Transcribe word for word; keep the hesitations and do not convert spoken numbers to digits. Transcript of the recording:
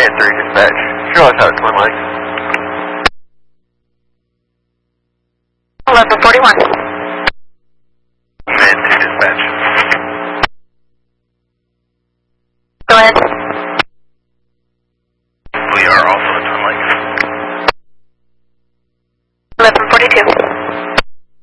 three dispatch. Charlotte Tower, twin line. eleven forty-one. Command two dispatch. Go ahead. We are also